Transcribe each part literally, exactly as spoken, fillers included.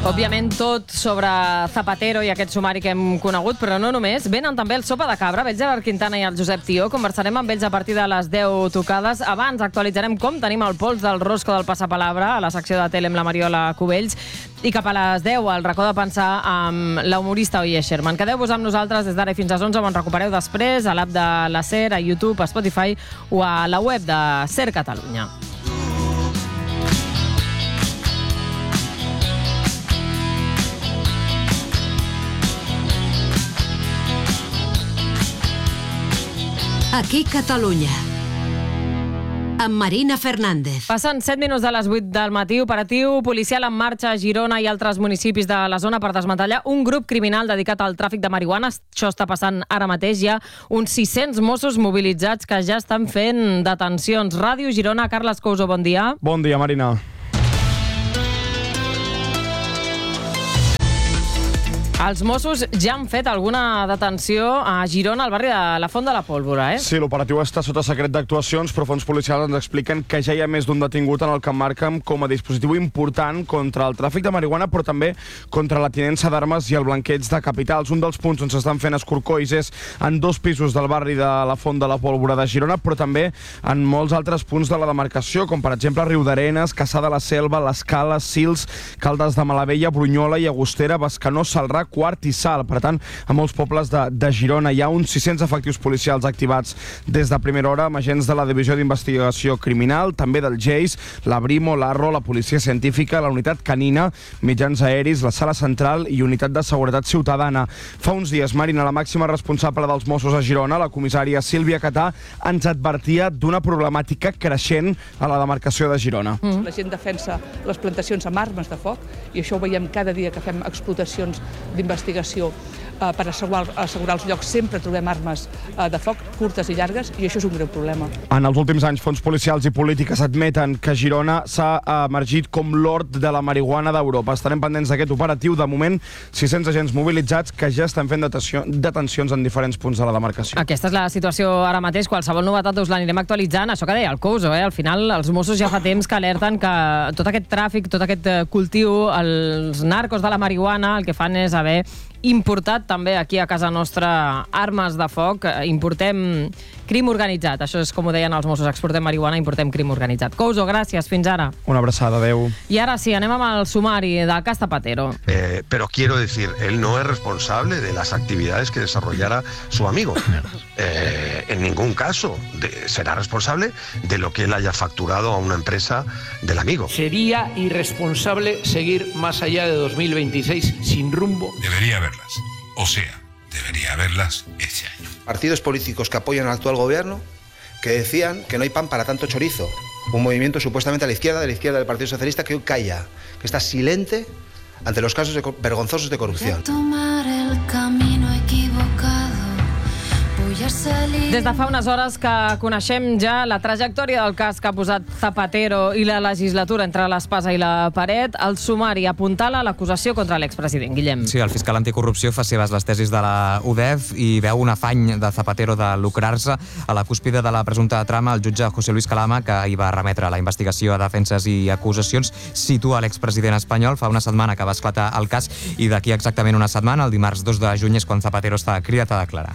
Òbviament tot sobre Zapatero i aquest sumari que hem conegut, però no només. Venen també el Sopa de Cabra, veig Gerard Quintana i el Josep Tió. Conversarem amb ells a partir de les deu tocades. Abans actualitzarem com tenim el pols del rosco del Passapalabra a la secció de tele amb la Mariola Cubells. I cap a les deu, al racó de pensar amb l'humorista Oye Sherman. Quedeu-vos amb nosaltres des d'ara i fins a les onze, on recupereu després a l'app de la SER, a YouTube, a Spotify o a la web de SER Catalunya. Aquí Catalunya, amb Marina Fernández. Passen set minuts de les vuit del matí. Operatiu policial en marxa a Girona i altres municipis de la zona per desmantellar un grup criminal dedicat al tràfic de marihuana. Això està passant ara mateix. Hi ha uns sis-cents Mossos mobilitzats que ja estan fent detencions. Ràdio Girona, Carles Couso, bon dia. Bon dia, Marina. Els Mossos ja han fet alguna detenció a Girona, al barri de la Font de la Pólvora, eh? Sí, l'operatiu està sota secret d'actuacions, però fons policials ens expliquen que ja hi ha més d'un detingut en el que marquen com a dispositiu important contra el tràfic de marihuana, però també contra la tinença d'armes i el blanqueig de capitals. Un dels punts on s'estan fent escorcolls és en dos pisos del barri de la Font de la Pólvora de Girona, però també en molts altres punts de la demarcació, com per exemple Riudarenes, Caçà de la Selva, l'Escala, Sils, Caldes de Malavella, Brunyola i Agostera, Bescanó, Celrà, Quart i Sal. Per tant, a molts pobles de, de Girona hi ha uns sis-cents efectius policials activats des de primera hora, amb agents de la Divisió d'Investigació Criminal, també del G E I S, la Brimo, l'Arro, la Policia Científica, la Unitat Canina, Mitjans Aeris, la Sala Central i Unitat de Seguretat Ciutadana. Fa uns dies, Marina, la màxima responsable dels Mossos a Girona, la comissària Sílvia Catà, ens advertia d'una problemàtica creixent a la demarcació de Girona. Mm. La gent defensa les plantacions amb armes de foc i això ho veiem cada dia que fem explotacions d'investigació eh, per assegurar, assegurar els llocs. Sempre trobem armes eh, de foc, curtes i llargues, i això és un greu problema. En els últims anys, fons policials i polítiques admeten que Girona s'ha emergit com l'hort de la marihuana d'Europa. Estarem pendents d'aquest operatiu. De moment, sis-cents agents mobilitzats que ja estan fent detenció, detencions en diferents punts de la demarcació. Aquesta és la situació ara mateix. Qualsevol novetat us l'anirem actualitzant. Això que deia el Couso, eh? Al final, els Mossos ja fa temps que alerten que tot aquest tràfic, tot aquest cultiu, els narcos de la marihuana, el que fan és haver importat també aquí a casa nostra armes de foc. Importem crim organitzat. Això és com ho deien els Mossos. Exportem marihuana, importem crim organitzat. Couso, gràcies. Fins ara. Una abraçada, adeu. I ara sí, anem amb el sumari del cas Zapatero. Eh, pero quiero decir, él no es responsable de las actividades que desarrollara su amigo. Eh, en ningún caso de, será responsable de lo que él haya facturado a una empresa del amigo. Sería irresponsable seguir más allá de dos mil veintiséis sin rumbo. Debería haberlas, o sea, debería haberlas ese año. Partidos políticos que apoyan al actual gobierno que decían que no hay pan para tanto chorizo. Un movimiento supuestamente a la izquierda, de la izquierda del Partido Socialista, que hoy calla, que está silente ante los casos de, vergonzosos de corrupción. Tomar el camino equivocado. Des de fa unes hores que coneixem ja la trajectòria del cas que ha posat Zapatero i la legislatura entre l'espasa i la paret, el sumari apuntala l'acusació contra l'expresident. Guillem. Sí, el fiscal anticorrupció fa seves les tesis de la U D E F i veu un afany de Zapatero de lucrar-se. A la cúspide de la presumpta trama, el jutge José Luis Calama, que hi va remetre la investigació a defenses i acusacions, situa l'expresident espanyol. Fa una setmana que va esclatar el cas i d'aquí exactament una setmana, el dimarts dos de juny, és quan Zapatero està cridat a declarar.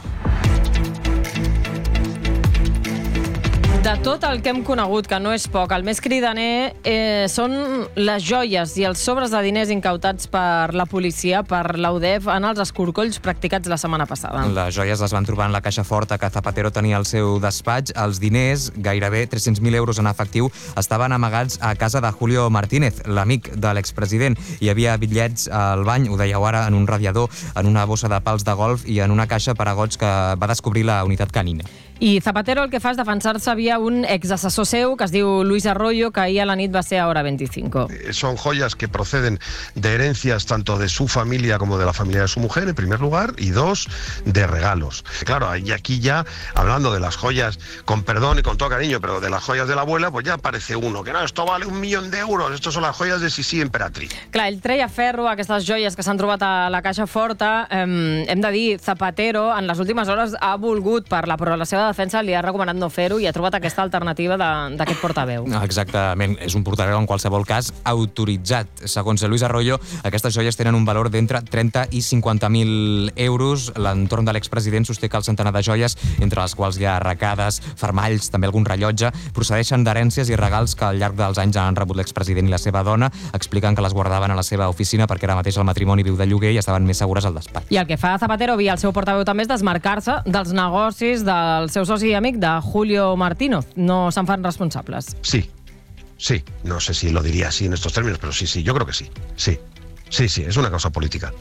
De tot el que hem conegut, que no és poc, el més cridaner eh, són les joies i els sobres de diners incautats per la policia, per la U D E F, en els escorcolls practicats la setmana passada. Les joies les van trobar en la caixa forta que Zapatero tenia al seu despatx. Els diners, gairebé tres-cents mil euros en efectiu, estaven amagats a casa de Julio Martínez, l'amic de l'expresident. Hi havia bitllets al bany, ho dèieu ara, en un radiador, en una bossa de pals de golf i en una caixa per a gots que va descobrir la unitat canina. I Zapatero el que fa és defensar-se via un exassessor seu que es diu Luis Arroyo, que ahir a la nit va ser a Hora veinticinco. Son joyas que proceden de herencias tanto de su familia como de la familia de su mujer, en primer lugar, y dos, de regalos. Claro, y aquí ya, hablando de las joyas, con perdón y con todo cariño, pero de las joyas de la abuela, pues ya aparece uno, que no, esto vale un millón de euros, estos son las joyas de Sissi Emperatriz. Clar, ell treia ferro a aquestes joies que s'han trobat a la caixa forta. Eh, hem de dir, Zapatero, en les últimes hores, ha volgut, per l'aprovació de Defensa li ha recomanat no fer-ho i ha trobat aquesta alternativa d'aquest portaveu. Exactament, és un portaveu en qualsevol cas autoritzat. Segons Luis Arroyo, aquestes joies tenen un valor d'entre trenta i cinquanta mil euros. L'entorn de l'expresident sosté que el centenar de joies, entre les quals hi ha arracades, fermalls, també algun rellotge, procedeixen d'herències i regals que al llarg dels anys han rebut l'expresident i la seva dona. Expliquen que les guardaven a la seva oficina perquè ara mateix el matrimoni viu de lloguer i estaven més segures al despatx. I el que fa Zapatero via el seu portaveu també és desmarcar-se dels negocis del seu soci i amic, de Julio Martínez. No se'n fan responsables. Sí, sí. No sé si lo diría así en estos términos, pero sí, sí, yo creo que sí. Sí, sí, sí, es una causa política.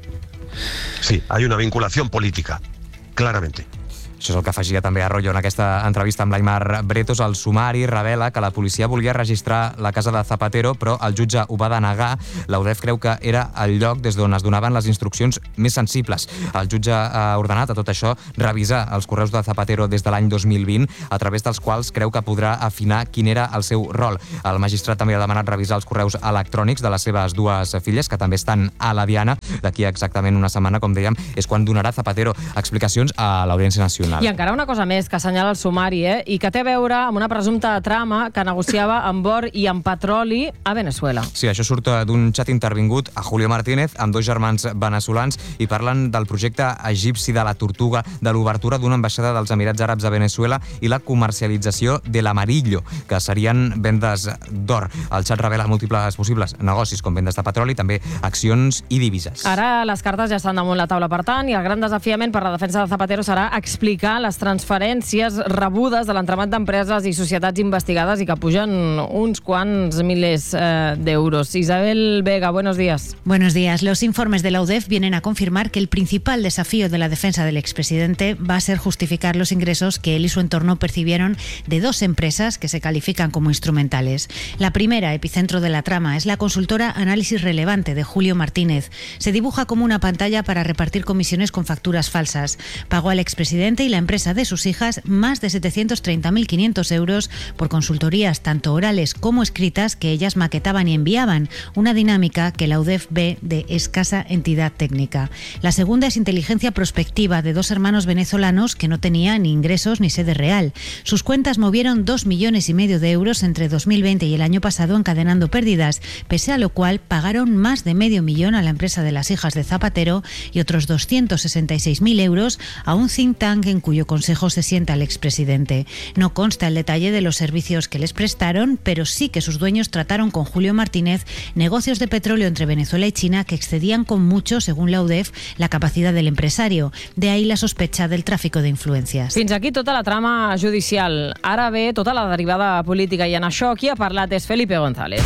Sí, hay una vinculación política, claramente. Això és el que afegia també Arroyo en aquesta entrevista amb l'Aimar Bretos. El sumari revela que la policia volia registrar la casa de Zapatero, però el jutge ho va denegar. La U D E F creu que era el lloc des d'on es donaven les instruccions més sensibles. El jutge ha ordenat a tot això revisar els correus de Zapatero des de l'any dos mil vint, a través dels quals creu que podrà afinar quin era el seu rol. El magistrat també ha demanat revisar els correus electrònics de les seves dues filles, que també estan a la Diana. D'aquí exactament una setmana, com dèiem, és quan donarà Zapatero explicacions a l'Audiència Nacional. I encara una cosa més que assenyala el sumari, eh? I que té a veure amb una presumpta trama que negociava amb or i amb petroli a Venezuela. Sí, això surt d'un xat intervingut a Julio Martínez amb dos germans veneçolans i parlen del projecte egipci de la Tortuga, de l'obertura d'una ambaixada dels Emirats Àrabs a Venezuela i la comercialització de l'amarillo, que serien vendes d'or. El xat revela múltiples possibles negocis com vendes de petroli, també accions i divises. Ara les cartes ja estan damunt la taula, per tant, i el gran desafiament per la defensa de Zapatero serà explicar les transferències rebudes de l'entramat d'empreses i societats investigades i que pugen uns quants milers eh, d'euros. Isabel Vega, buenos días. Buenos días. Los informes de la U D E F vienen a confirmar que el principal desafío de la defensa del expresidente va a ser justificar los ingresos que él y su entorno percibieron de dos empresas que se califican como instrumentales. La primera, epicentro de la trama, es la consultora Análisis Relevante de Julio Martínez. Se dibuja como una pantalla para repartir comisiones con facturas falsas. Pagó al expresidente y la empresa de sus hijas más de setecientos treinta mil quinientos euros por consultorías tanto orales como escritas que ellas maquetaban y enviaban, una dinámica que la U D E F ve de escasa entidad técnica. La segunda es inteligencia prospectiva de dos hermanos venezolanos que no tenían ni ingresos ni sede real. Sus cuentas movieron dos millones y medio de euros entre dos mil veinte y el año pasado, encadenando pérdidas, pese a lo cual pagaron más de medio millón a la empresa de las hijas de Zapatero y otros doscientos sesenta y seis mil euros a un think tank en cuyo consejo se sienta el expresidente. No consta el detalle de los servicios que les prestaron, pero sí que sus dueños trataron con Julio Martínez negocios de petróleo entre Venezuela y China que excedían con mucho, según la U D E F, la capacidad del empresario. De ahí la sospecha del tráfico de influencias. Fins aquí tota la trama judicial. Ara ve tota la derivada política i en això qui ha parlat és Felipe González.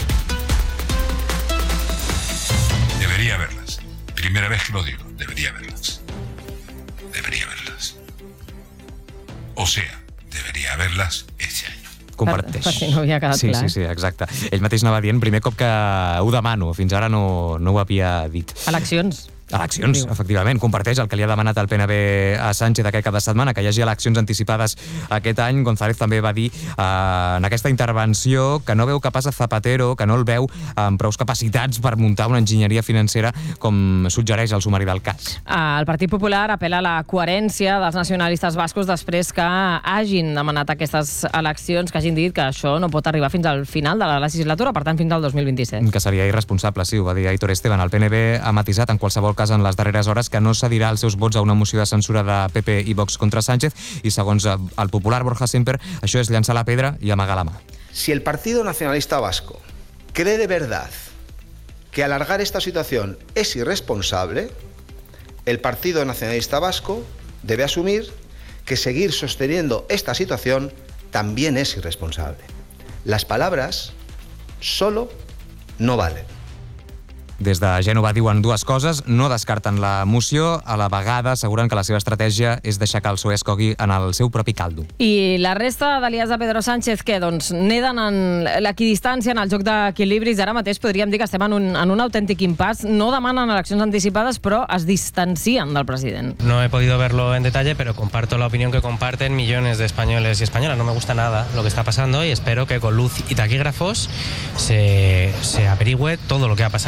Debería verlas. Primera vez que lo digo, debería verlas. Debería verlas. O sea, debería haverlas este any. Comparteix. Per si no havia quedat sí, clar. Sí, sí, exacte. Ell mateix anava dient, primer cop que ho demano, fins ara no, no ho havia dit. Eleccions. Eleccions, efectivament. Comparteix el que li ha demanat el P N B a Sánchez aquest cap de setmana, que hi hagi eleccions anticipades aquest any. González també va dir eh, en aquesta intervenció que no veu capaç a Zapatero, que no el veu amb prous capacitats per muntar una enginyeria financera com suggereix el sumari del cas. El Partit Popular apel·la a la coherència dels nacionalistes bascos després que hagin demanat aquestes eleccions, que hagin dit que això no pot arribar fins al final de la legislatura, per tant fins al dos mil vint-i-set. Que seria irresponsable, sí, ho va dir Aitor Esteban. El P N B ha matisat en qualsevol cas en les darreres hores que no cedirà els seus vots a una moció de censura de P P i Vox contra Sánchez i, segons el popular Borja Semper, això és llançar la pedra i amagar la mà. Si el Partido Nacionalista Vasco cree de verdad que alargar esta situación es irresponsable, el Partido Nacionalista Vasco debe asumir que seguir sosteniendo esta situación también es irresponsable. Las palabras solo no valen. Des de Gènova diuen dues coses, no descarten la moció, a la vegada asseguren que la seva estratègia és deixar que el P S O E es cogui en el seu propi caldo. I la resta d'aliats de Pedro Sánchez, què? Doncs neden en l'equidistància, en el joc d'equilibris. Ara mateix podríem dir que estem en un, en un autèntic impàs. No demanen eleccions anticipades, però es distancien del president. No he podido verlo en detalle, pero comparto la opinión que comparten millones de españoles y españolas. No me gusta nada lo que está pasando y espero que con luz y taquígrafos se, se averigüe todo lo que ha pasado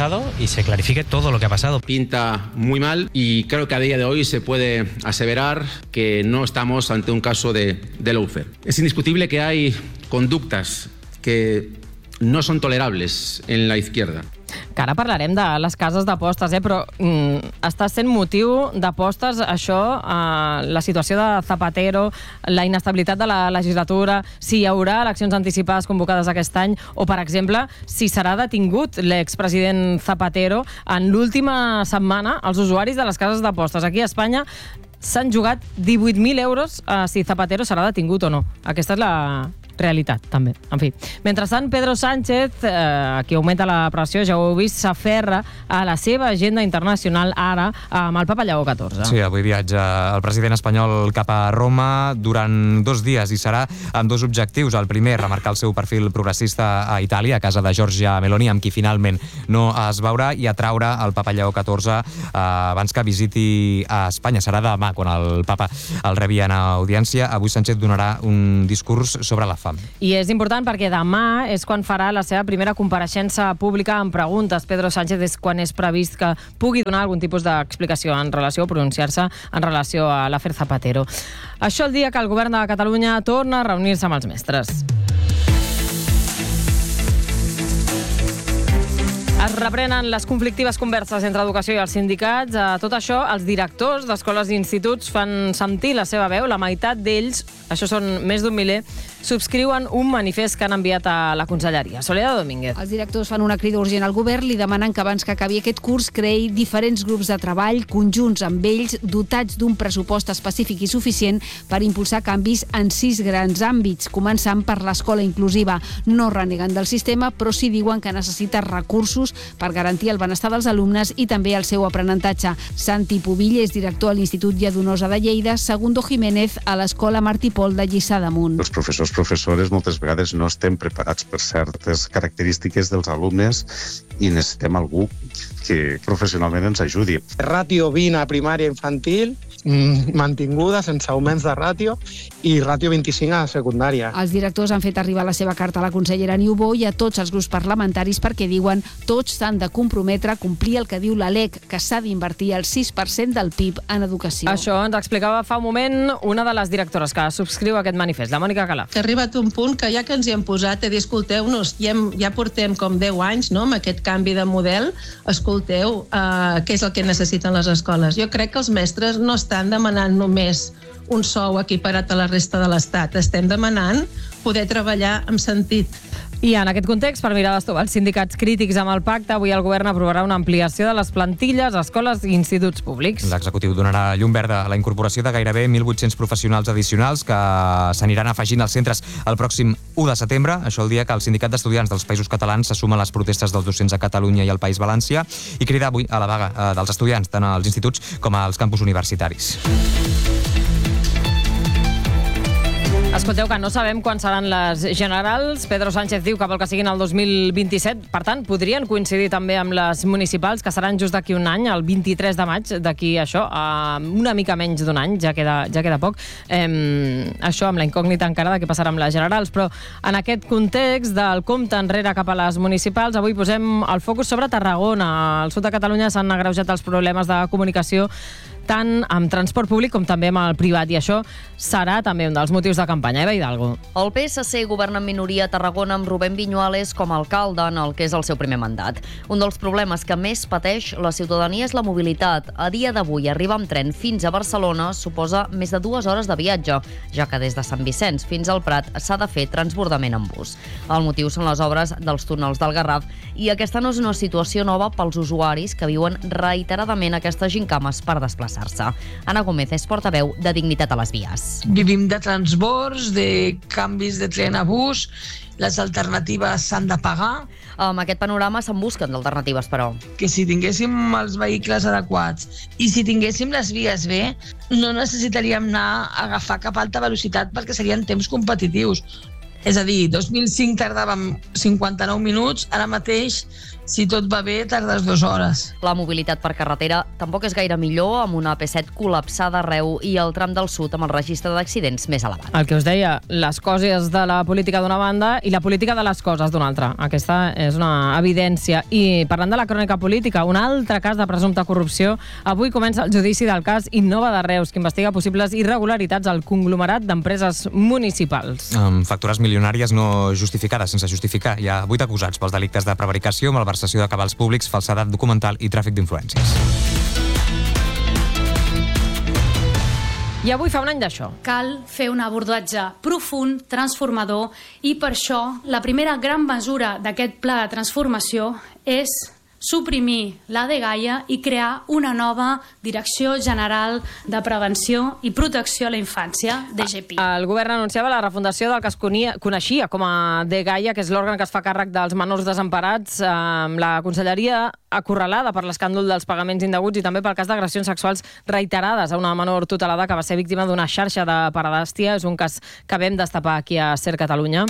y se clarifique todo lo que ha pasado. Pinta muy mal y creo que a día de hoy se puede aseverar que no estamos ante un caso de, de lawfare. Es indiscutible que hay conductas que no son tolerables en la izquierda. Que ara parlarem de les cases d'apostes, eh? però mm, està sent motiu d'apostes això, eh, la situació de Zapatero, la inestabilitat de la legislatura, si hi haurà eleccions anticipades convocades aquest any, o, per exemple, si serà detingut l'expresident Zapatero. En l'última setmana, els usuaris de les cases d'apostes aquí a Espanya s'han jugat divuit mil euros a si Zapatero serà detingut o no. Aquesta és la realitat, també. En fi. Mentrestant, Pedro Sánchez, eh, qui augmenta la pressió, ja ho heu vist, s'aferra a la seva agenda internacional ara amb el Papa Lleó catorze. Sí, avui viatja el president espanyol cap a Roma durant dos dies i serà amb dos objectius. El primer, remarcar el seu perfil progressista a Itàlia, a casa de Giorgia Meloni, amb qui finalment no es veurà, i atraure el Papa Lleó catorze eh, abans que visiti a Espanya. Serà demà quan el Papa el rebi en audiència. Avui Sánchez donarà un discurs sobre la fam. I és important perquè demà és quan farà la seva primera compareixença pública amb preguntes. Pedro Sánchez és quan és previst que pugui donar algun tipus d'explicació en relació, pronunciar-se en relació a l'afer Zapatero. Això el dia que el govern de Catalunya torna a reunir-se amb els mestres. Es reprenen les conflictives converses entre educació i els sindicats. A tot això, els directors d'escoles i instituts fan sentir la seva veu. La meitat d'ells, això són més d'un miler, subscriuen un manifest que han enviat a la Conselleria. Soledad Domínguez. Els directors fan una crida urgent al govern, li demanen que abans que acabi aquest curs creï diferents grups de treball conjunts amb ells, dotats d'un pressupost específic i suficient per impulsar canvis en sis grans àmbits, començant per l'escola inclusiva. No reneguen del sistema, però sí diuen que necessita recursos per garantir el benestar dels alumnes i també el seu aprenentatge. Santi Pubill és director a l'Institut Lladonosa de Lleida, Segundo Jiménez a l'Escola Martí Pol de Lliçà d'Amunt. Els professors professores moltes vegades no estem preparats per certes característiques dels alumnes i necessitem algú que professionalment ens ajudi. Ràtio vint a primària infantil, mantinguda, sense augments de ràtio, i ràtio vint-i-cinc a secundària. Els directors han fet arribar la seva carta a la consellera Niubó i a tots els grups parlamentaris perquè diuen tots s'han de comprometre a complir el que diu la L E C, que s'ha d'invertir el sis per cent del P I B en educació. Això ens explicava fa un moment una de les directores que subscriu aquest manifest, la Mònica Calaf. Ha arribat un punt que ja que ens hi hem posat a dir, escolteu-nos, ja, hem, ja portem com deu anys no, amb aquest canvi de model, escolteu uh, què és el que necessiten les escoles. Jo crec que els mestres no estan demanant només un sou equiparat a la resta de l'Estat. Estem demanant poder treballar amb sentit. I en aquest context, per mirar d'estovar els sindicats crítics amb el pacte, avui el govern aprovarà una ampliació de les plantilles a escoles i instituts públics. L'executiu donarà llum verda a la incorporació de gairebé mil vuit-cents professionals addicionals que s'aniran afegint als centres el pròxim u de setembre, això el dia que el Sindicat d'Estudiants dels Països Catalans se suma a les protestes dels docents a Catalunya i al País Valencià i crida avui a la vaga dels estudiants, tant als instituts com als campus universitaris. Escolteu que no sabem quan seran les generals. Pedro Sánchez diu que vol que siguin el dos mil vint-i-set. Per tant, podrien coincidir també amb les municipals, que seran just d'aquí un any, el vint-i-tres de maig, d'aquí això, a una mica menys d'un any, ja queda, ja queda poc. Eh, això amb la incògnita encara de què passarà amb les generals. Però en aquest context del compte enrere cap a les municipals, avui posem el focus sobre Tarragona. Al sud de Catalunya s'han agreujat els problemes de comunicació tant amb transport públic com també amb el privat, i això serà també un dels motius de campanya. Eva Hidalgo. El P S C governa en minoria a Tarragona amb Rubén Viñuales com a alcalde en el que és el seu primer mandat. Un dels problemes que més pateix la ciutadania és la mobilitat. A dia d'avui, arribar amb tren fins a Barcelona suposa més de dues hores de viatge, ja que des de Sant Vicenç fins al Prat s'ha de fer transbordament en bus. El motiu són les obres dels túnels del Garraf, i aquesta no és una situació nova pels usuaris que viuen reiteradament aquestes gincames per desplaçar. Ana Gómez és portaveu de Dignitat a les Vies. Vivim de transbords, de canvis de tren a bus, les alternatives s'han de pagar. Amb aquest panorama se'n busquen d'alternatives, però. Que si tinguéssim els vehicles adequats i si tinguéssim les vies bé, no necessitaríem anar a agafar cap alta velocitat perquè serien temps competitius. És a dir, dos mil cinc tardàvem cinquanta-nou minuts, ara mateix si tot va bé, tardes dues hores. La mobilitat per carretera tampoc és gaire millor, amb una P set col·lapsada arreu i el tram del sud amb el registre d'accidents més elevat. El que us deia, les coses de la política d'una banda i la política de les coses d'una altra. Aquesta és una evidència. I parlant de la crònica política, un altre cas de presumpta corrupció. Avui comença el judici del cas Innova de Reus, que investiga possibles irregularitats al conglomerat d'empreses municipals. Amb factures milionàries no justificades, sense justificar. Hi ha vuit acusats pels delictes de prevaricació, malversació de cabals públics, falsedat documental i tràfic d'influències. I avui fa un any d'això. Cal fer un abordatge profund, transformador, i per això la primera gran mesura d'aquest pla de transformació és suprimir la dgaia i crear una nova Direcció General de Prevenció i Protecció a la Infància, D G P I. El govern anunciava la refundació del que es coneixia com a dgaia, que és l'òrgan que es fa càrrec dels menors desemparats, amb la conselleria acorralada per l'escàndol dels pagaments indeguts i també pel cas d'agressions sexuals reiterades a una menor tutelada que va ser víctima d'una xarxa de pederàstia. És un cas que vam destapar aquí a Ser Catalunya.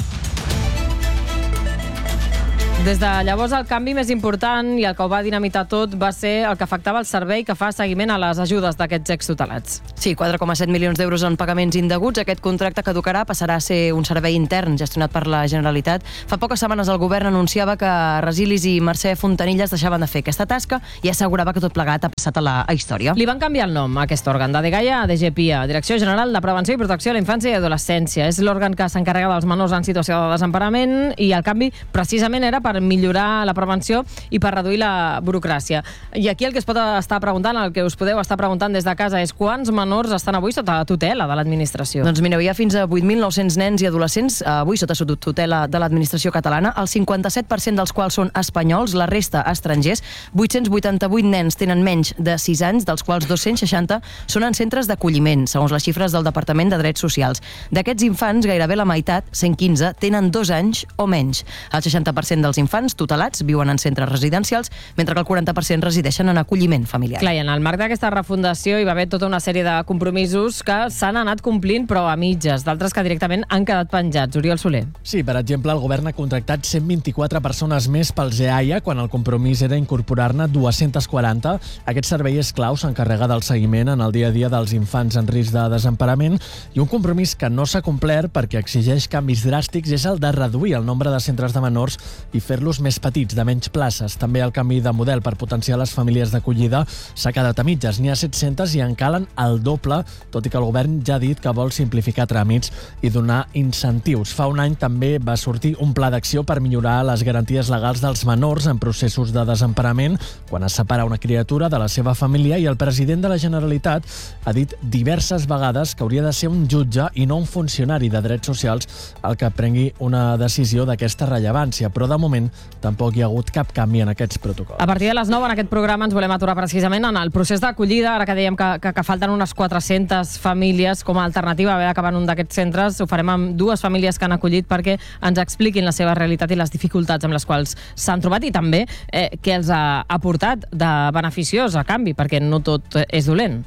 Des de llavors, el canvi més important i el que ho va dinamitar tot va ser el que afectava el servei que fa seguiment a les ajudes d'aquests extutelats. Sí, quatre coma set milions d'euros en pagaments indeguts. Aquest contracte caducarà, passarà a ser un servei intern gestionat per la Generalitat. Fa poques setmanes el govern anunciava que Resilis i Mercè Fontanilles deixaven de fer aquesta tasca i assegurava que tot plegat ha passat a la a història. Li van canviar el nom a aquest òrgan, de dgaia a D G P I, Direcció General de Prevenció i Protecció a la Infància i Adolescència. És l'òrgan que s'encarrega dels menors en situació de desemparament i el canvi precisament era per millorar la prevenció i per reduir la burocràcia. I aquí el que es pot estar preguntant, el que us podeu estar preguntant des de casa és quants menors estan avui sota la tutela de l'administració? Doncs mireu, hi ha fins a vuit mil nou-cents nens i adolescents avui sota tutela de l'administració catalana, el cinquanta-set per cent dels quals són espanyols, la resta estrangers. vuit-cents vuitanta-vuit nens tenen menys de sis anys, dels quals dos-cents seixanta són en centres d'acolliment, segons les xifres del Departament de Drets Socials. D'aquests infants, gairebé la meitat, cent quinze, tenen dos anys o menys. El seixanta per cent dels infants tutelats viuen en centres residencials, mentre que el quaranta per cent resideixen en acolliment familiar. Clar, i en el marc d'aquesta refundació hi va haver tota una sèrie de compromisos que s'han anat complint, però a mitges, d'altres que directament han quedat penjats. Oriol Soler. Sí, per exemple, el govern ha contractat cent vint-i-quatre persones més pels eaia, quan el compromís era incorporar-ne dues-centes quaranta. Aquest servei és clau, s'encarrega del seguiment en el dia a dia dels infants en risc de desemparament, i un compromís que no s'ha complert perquè exigeix canvis dràstics és el de reduir el nombre de centres de menors i fer-los més petits, de menys places. També el canvi de model per potenciar les famílies d'acollida s'ha quedat a mitges. N'hi ha set-centes i en calen el doble, tot i que el govern ja ha dit que vol simplificar tràmits i donar incentius. Fa un any també va sortir un pla d'acció per millorar les garanties legals dels menors en processos de desemparament quan es separa una criatura de la seva família, i el president de la Generalitat ha dit diverses vegades que hauria de ser un jutge i no un funcionari de drets socials el que prengui una decisió d'aquesta rellevància, però de moment tampoc hi ha hagut cap canvi en aquests protocols. A partir de les nou en aquest programa ens volem aturar precisament en el procés d'acollida, ara que dèiem que, que, que falten unes quatre-centes famílies com a alternativa a haver d'acabar en un d'aquests centres. Ho farem amb dues famílies que han acollit perquè ens expliquin la seva realitat i les dificultats amb les quals s'han trobat, i també eh, què els ha aportat de beneficiós a canvi, perquè no tot és dolent.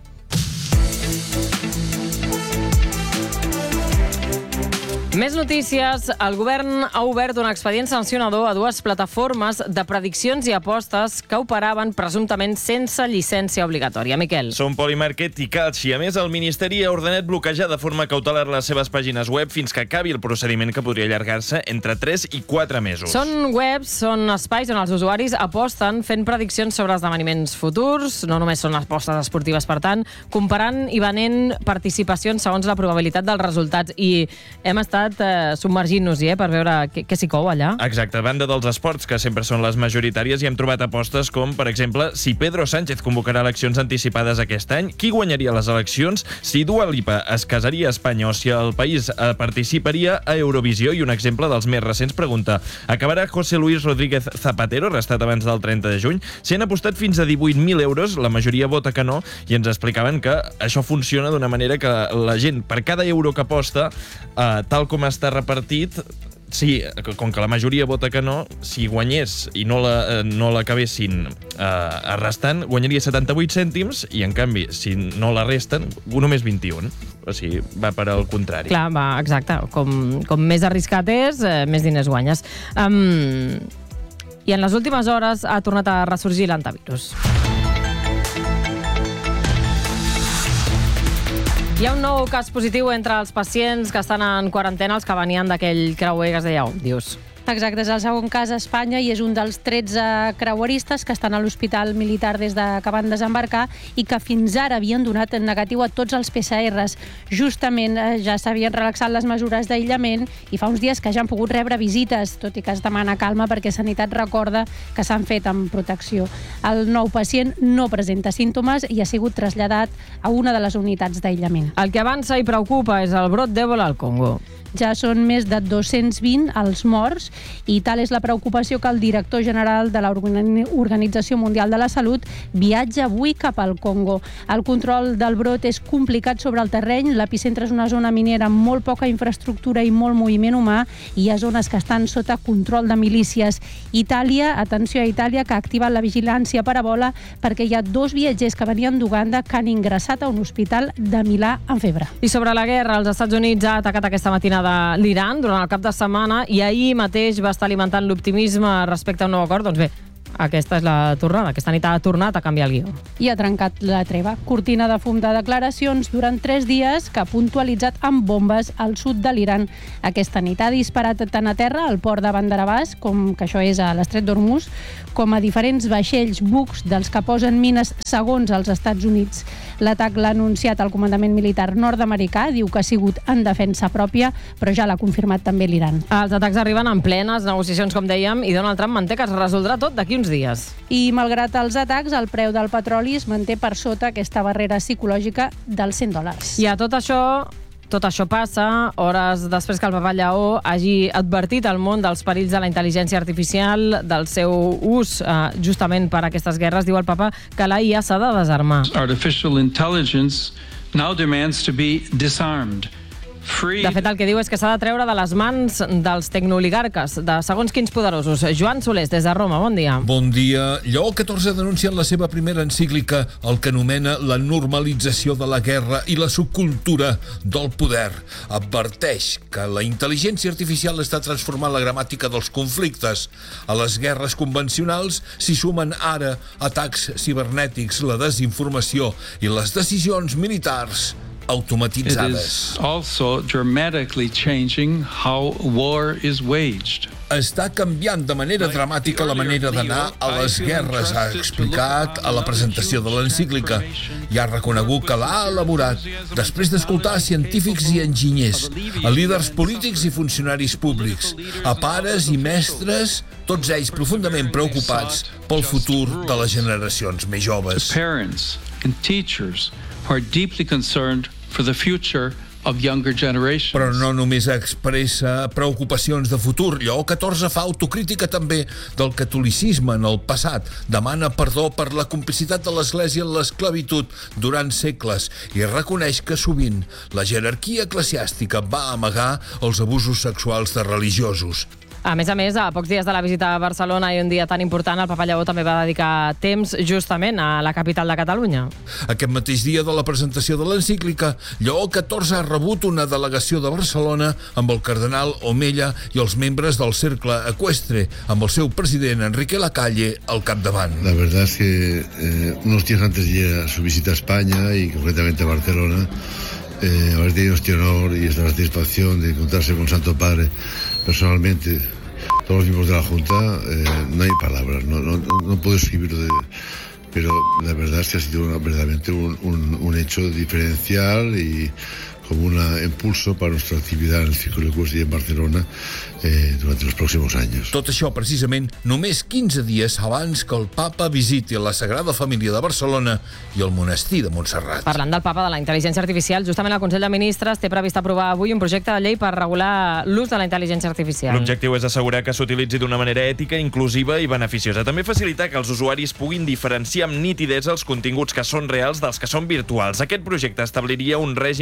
Més notícies. El govern ha obert un expedient sancionador a dues plataformes de prediccions i apostes que operaven presumptament sense llicència obligatòria. Miquel. Són Polymarket i Catch, i a més el Ministeri ha ordenat bloquejar de forma cautelar les seves pàgines web fins que acabi el procediment, que podria allargar-se entre tres i quatre mesos. Són webs, són espais on els usuaris aposten fent prediccions sobre esdeveniments futurs, no només són apostes esportives, per tant, comparant i venent participacions segons la probabilitat dels resultats, i hem estat eh, submergint-nos-hi eh, per veure què, què s'hi cou allà. Exacte, a banda dels esports, que sempre són les majoritàries, hi hem trobat apostes com, per exemple, si Pedro Sánchez convocarà eleccions anticipades aquest any, qui guanyaria les eleccions, si Dua Lipa es casaria a Espanya o si el país eh, participaria a Eurovisió, i un exemple dels més recents pregunta: acabarà José Luis Rodríguez Zapatero, arrestat abans del trenta de juny? S'hi han apostat fins a divuit mil euros, la majoria vota que no, i ens explicaven que això funciona d'una manera que la gent, per cada euro que aposta, eh, tal com està repartit, sí, com que la majoria vota que no, si guanyés i no la, no l'acabessin eh, arrestant, guanyaria setanta-vuit cèntims, i en canvi, si no l'arresten, només vint-i-un. O sigui, va per al contrari. Clar, va, exacte. Com, com més arriscat és, eh, més diners guanyes. Um, I en les últimes hores ha tornat a ressorgir l'antivirus. Hi ha un nou cas positiu entre els pacients que estan en quarantena, els que venien d'aquell creuer que es deia Òmnius. Exacte, és el segon cas a Espanya i és un dels tretze creueristes que estan a l'hospital militar des de que van desembarcar i que fins ara havien donat en negatiu a tots els P C Rs. Justament ja s'havien relaxat les mesures d'aïllament i fa uns dies que ja han pogut rebre visites, tot i que es demana calma perquè Sanitat recorda que s'han fet amb protecció. El nou pacient no presenta símptomes i ha sigut traslladat a una de les unitats d'aïllament. El que avança i preocupa és el brot d'Ebola al Congo. Ja són més de dos-cents vint els morts i tal és la preocupació que el director general de l'Organització Mundial de la Salut viatja avui cap al Congo. El control del brot és complicat sobre el terreny, l'epicentre és una zona minera amb molt poca infraestructura i molt moviment humà i hi ha zones que estan sota control de milícies. Itàlia, atenció a Itàlia, que ha activat la vigilància parabola perquè hi ha dos viatgers que venien d'Uganda que han ingressat a un hospital de Milà amb febre. I sobre la guerra, els Estats Units ha atacat aquesta matina de l'Iran durant el cap de setmana i ahir mateix va estar alimentant l'optimisme respecte a un nou acord. Doncs bé, aquesta és la tornada. Aquesta nit ha tornat a canviar el guió. I ha trencat la treva. Cortina de fum de declaracions durant tres dies que ha puntualitzat amb bombes al sud de l'Iran. Aquesta nit ha disparat tant a terra al port de Bandar Abbas, com que això és a l'estret d'Hormuz, com a diferents vaixells bucs dels que posen mines segons els Estats Units. L'atac l'ha anunciat el comandament militar nord-americà, diu que ha sigut en defensa pròpia, però ja l'ha confirmat també l'Iran. Els atacs arriben en plenes negociacions, com dèiem, i Donald Trump manté que es resoldrà tot d'aquí uns dies. I malgrat els atacs, el preu del petroli es manté per sota aquesta barrera psicològica dels cent dòlars. I a tot això... Tot això passa hores després que el papa Lleó hagi advertit al món dels perills de la intel·ligència artificial, del seu ús eh, justament per a aquestes guerres. Diu el papa que la I A s'ha de desarmar. Artificial intelligence now demands to be disarmed. De fet, el que diu és que s'ha de treure de les mans dels tecnooligarques, de segons quins poderosos. Joan Solés, des de Roma, bon dia. Bon dia. Lleó catorze denuncia en la seva primera encíclica el que anomena la normalització de la guerra i la subcultura del poder. Adverteix que la intel·ligència artificial està transformant la gramàtica dels conflictes. A les guerres convencionals s'hi sumen ara atacs cibernètics, la desinformació i les decisions militars automatitzades. It is also dramatically changing how war is waged. Està canviant de manera dramàtica la manera d'anar a les guerres, ha explicat a la presentació de l'encíclica, i ha reconegut que l'ha elaborat després d'escoltar científics i enginyers, a líders polítics i funcionaris públics, a pares i mestres, tots ells profundament preocupats pel futur de les generacions més joves. Parents and teachers who are deeply concerned for the future of younger generations. Però no només expressa preocupacions de futur. Lleó catorze fa autocrítica també del catolicisme en el passat. Demana perdó per la complicitat de l'Església en l'esclavitud durant segles i reconeix que sovint la jerarquia eclesiàstica va amagar els abusos sexuals de religiosos. A més a més, a pocs dies de la visita a Barcelona i un dia tan important, el papa Lleó també va dedicar temps justament a la capital de Catalunya. Aquest mateix dia de la presentació de l'encíclica, Lleó catorze ha rebut una delegació de Barcelona amb el cardenal Omella i els membres del Cercle Ecuestre, amb el seu president Enrique Lacalle al capdavant. La verdad es que eh, unos días antes de su visita a España y concretamente a Barcelona, eh, haber tenido este honor y esta satisfacción de encontrarse con Santo Padre personalmente, todos los miembros de la Junta, eh, no hay palabras, no, no, no puedo escribirlo, de, pero la verdad es que ha sido una, verdaderamente un, un, un hecho diferencial y como un impulso para nuestra actividad en el Círculo Ecuestre y en Barcelona eh, durante los próximos años. Tot això, precisament, només quinze dies abans que el papa visiti la Sagrada Família de Barcelona i el monestir de Montserrat. Parlant del papa de la intel·ligència artificial, justament el Consell de Ministres té previst aprovar avui un projecte de llei per regular l'ús de la intel·ligència artificial. L'objectiu és assegurar que s'utilitzi d'una manera ètica, inclusiva i beneficiosa. També facilitar que els usuaris puguin diferenciar amb nitidesa els continguts que són reals dels que són virtuals. Aquest projecte establiria un règim sancionador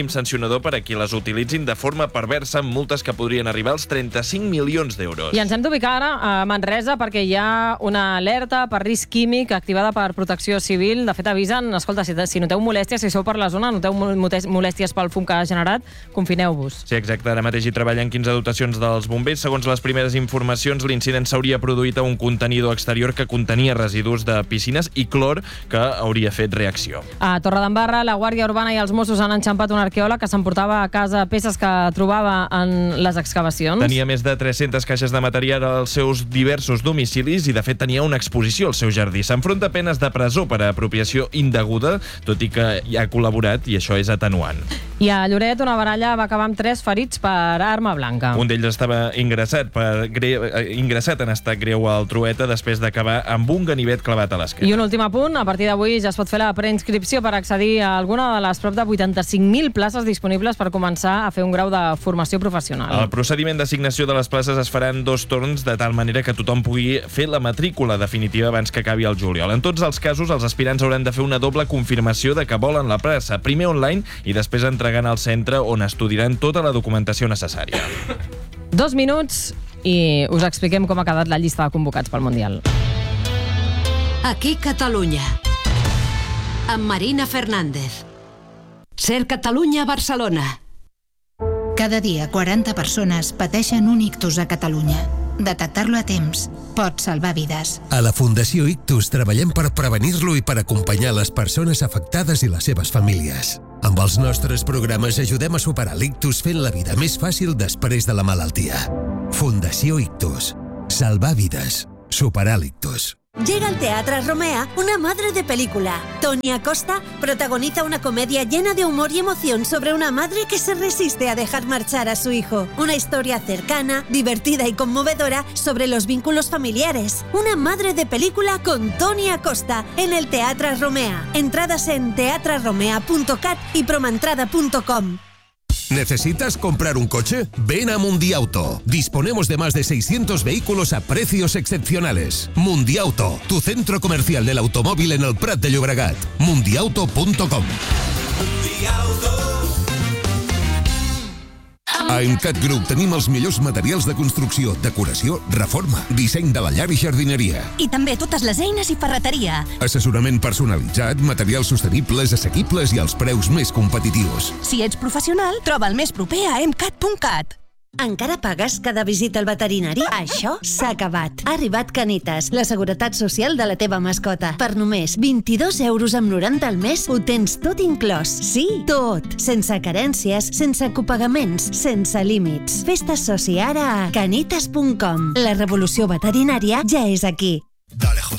sancionador per a qui les utilitzin de forma perversa, amb multes que podrien arribar als trenta-cinc milions d'euros. I ens hem d'ubicar ara a Manresa perquè hi ha una alerta per risc químic activada per Protecció Civil. De fet, avisen, escolta, si, si noteu molèsties, si sou per la zona, noteu molèsties pel fum que ha generat, confineu-vos. Sí, exacte. Ara mateix hi treballen quinze dotacions dels bombers. Segons les primeres informacions, l'incident s'hauria produït a un contenidor exterior que contenia residus de piscines i clor que hauria fet reacció. A Torredembarra, la Guàrdia Urbana i els Mossos han enxampat un arqueòleg que s'emportava a casa peces que trobava en les excavacions. Tenia més de tres-centes caixes de material als seus diversos domicilis i, de fet, tenia una exposició al seu jardí. S'enfronta a penes de presó per a apropiació indeguda, tot i que hi ha col·laborat i això és atenuant. I a Lloret, una baralla va acabar amb tres ferits per arma blanca. Un d'ells estava ingressat, per gre... ingressat en estat greu al Trueta després d'acabar amb un ganivet clavat a l'esquena. I un últim apunt, a partir d'avui ja es pot fer la preinscripció per accedir a alguna de les prop de vuitanta-cinc mil places disponibles per començar a fer un grau de formació professional. El procediment d'assignació de les places es farà en dos torns, de tal manera que tothom pugui fer la matrícula definitiva abans que acabi el juliol. En tots els casos, els aspirants hauran de fer una doble confirmació de que volen la plaça, primer online i després entregant al centre on estudiaran tota la documentació necessària. Dos minuts i us expliquem com ha quedat la llista de convocats pel Mundial. Aquí Catalunya, amb Marina Fernández. Ser Catalunya, Barcelona. Cada dia quaranta persones pateixen un ictus a Catalunya. Detectar-lo a temps pot salvar vides. A la Fundació Ictus treballem per prevenir-lo i per acompanyar les persones afectades i les seves famílies. Amb els nostres programes ajudem a superar l'ictus fent la vida més fàcil després de la malaltia. Fundació Ictus. Salvar vides. Superar l'ictus. Llega al Teatro Romea una madre de película. Toni Acosta protagoniza una comedia llena de humor y emoción sobre una madre que se resiste a dejar marchar a su hijo. Una historia cercana, divertida y conmovedora sobre los vínculos familiares. Una madre de película con Toni Acosta en el Teatro Romea. Entradas en teatro romea punto cat y promentrada punto com. ¿Necesitas comprar un coche? Ven a Mundiauto. Disponemos de más de seiscientos vehículos a precios excepcionales. Mundiauto, tu centro comercial del automóvil en el Prat de Llobregat. mundiauto punto com. A Emcat Group tenim els millors materials de construcció, decoració, reforma, disseny de la llar i jardineria. I també totes les eines i ferreteria. Assessorament personalitzat, materials sostenibles, assequibles i els preus més competitius. Si ets professional, troba el més proper a emcat punt cat. Encara pagues cada visita al veterinari? Això s'ha acabat. Ha arribat Canitas, la seguretat social de la teva mascota. Per només vint-i-dos euros amb noranta al mes ho tens tot inclòs. Sí, tot. Sense carències, sense copagaments, sense límits. Fes-te soci ara a canitas punt com. La revolució veterinària ja és aquí. Dale, José.